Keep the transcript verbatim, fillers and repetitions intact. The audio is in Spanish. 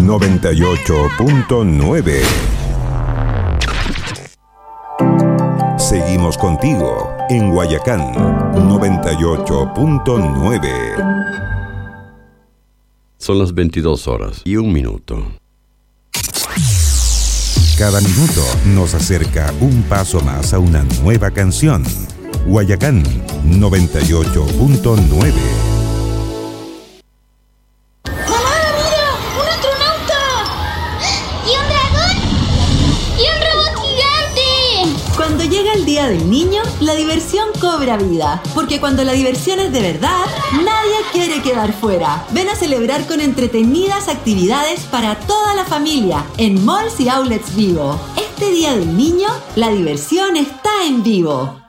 noventa y ocho punto nueve. Seguimos contigo en Guayacán noventa y ocho punto nueve. Son las veintidós horas y un minuto. Cada minuto nos acerca un paso más a una nueva canción. Guayacán noventa y ocho punto nueve. ¡Mamá, mira! ¡Un astronauta! ¡Y un dragón! ¡Y un robot gigante! Cuando llega el Día del Niño, la diversión cobra vida. Porque cuando la diversión es de verdad, nadie quiere quedar fuera. Ven a celebrar con entretenidas actividades para toda la familia en Malls y Outlets Vivo. Este Día del Niño, la diversión está en Vivo.